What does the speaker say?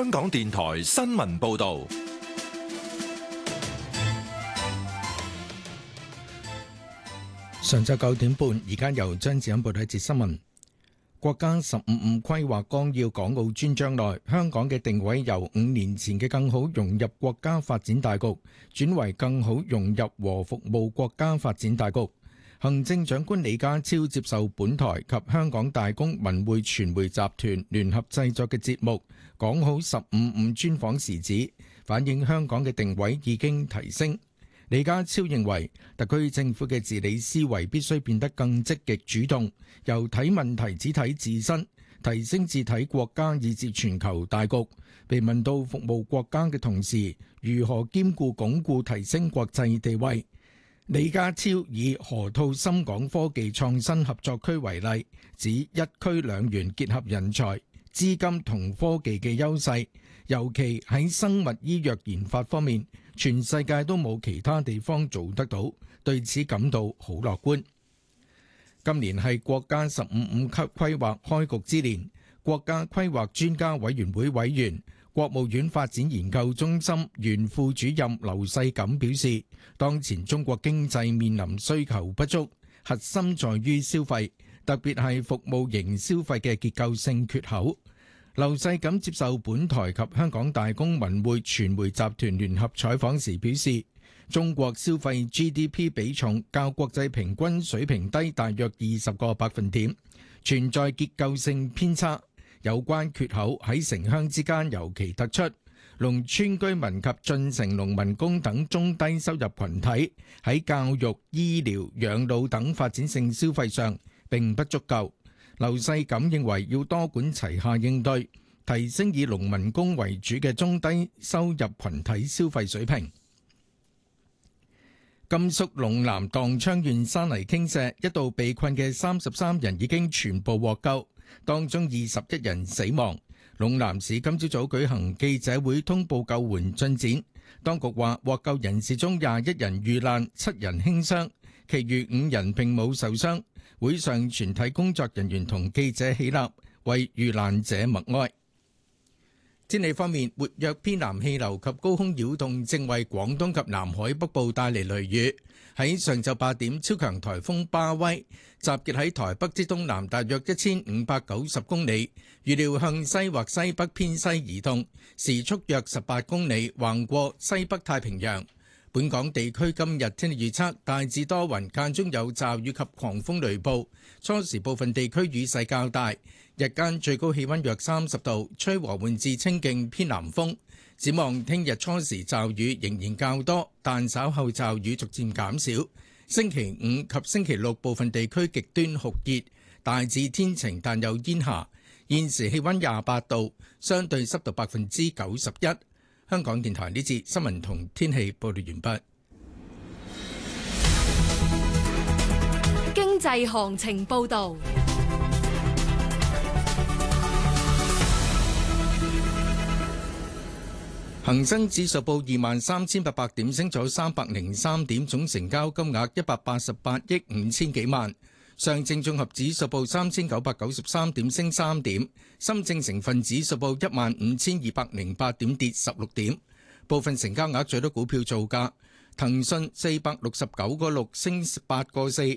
香港電台新聞報道。 上晝9點半，而家由張子欣報道一節新聞。國家15五規劃綱要港澳專章內，香港嘅定位由5年前嘅更好融入國家發展大局，轉為更好融入和服務國家發展大局。行政長官李家超接受本台及香港大公文匯傳媒集團聯合製作嘅節目《講好15五》專訪時指，反映香港嘅定位已經提升。李家超認為，特區政府嘅治理思維必須變得更積極主動，由睇問題只睇自身，提升至睇國家以至全球大局。被問到服務國家嘅同時，如何兼顧鞏固提升國際地位，李家超以河套深港科技創新合作區為例，指一區兩園結合人才、資金同科技嘅優勢，尤其喺生物醫藥研發方面，全世界都冇其他地方做得到，對此感到好樂觀。今年係國家15五規劃開局之年，國家規劃專家委員會委員、國務院發展研究中心原副主任劉世錦表示，當前中國經濟面臨需求不足，核心在於消費，特別係服務型消費嘅結構性缺口。劉世錦接受本台及香港大公文匯傳媒集團聯合採訪時表示，中國消費 GDP 比重較國際平均水平低大約20個百分點，存在結構性偏差。有關缺口喺城鄉之間尤其突出，農村居民及進城農民工等中低收入群體喺教育、醫療、養老等發展性消費上並不足夠。劉世錦認為要多管齊下應對，提升以農民工為主嘅中低收入群體消費水平。甘肅隴南蕩昌縣山泥傾瀉，一度被困嘅33人已經全部獲救，當中21人死亡。隴南市今朝早舉行記者會通報救援進展，當局話獲救人士中21人遇難，7人輕傷，其餘5人並冇受傷。會上全體工作人員同記者起立，為遇難者默哀。天氣方面，活躍偏南氣流及高空擾動正為廣東及南海北部帶嚟雷雨。喺上晝8點，超強颱風巴威集結喺台北之東南大約1590公里，預料向西或西北偏西移動，時速約18公里，橫過西北太平洋。本港地區今日天氣預測，大致多雲，間中有驟雨及狂風雷暴，初時部分地區雨勢較大，日間最高氣溫約30度，吹和緩至清勁偏南風。展望聽日初時驟雨仍然較多，但稍後驟雨逐漸減少。星期5及星期6部分地區極端酷熱，大致天晴但有煙霞。現時氣溫28度，相對濕度91%。香港電台呢節新聞同天氣報道完畢。 經濟行情報道。 恒生指數報23,800點，升咗303點，總成交金額188億5千幾萬。上證綜合指數報3,993點，升3點。深證成分指數報15,208點，跌16點。部分成交額最多股票造價：騰訊469個6升8個4，